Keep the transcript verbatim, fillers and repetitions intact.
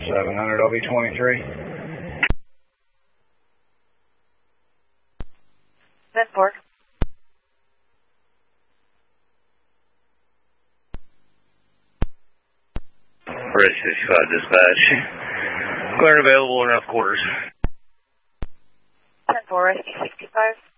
seven hundred, I'll be twenty-three. ten four. Bridge sixty-five dispatch. Clear and available in enough quarters. ten four, rescue sixty-five.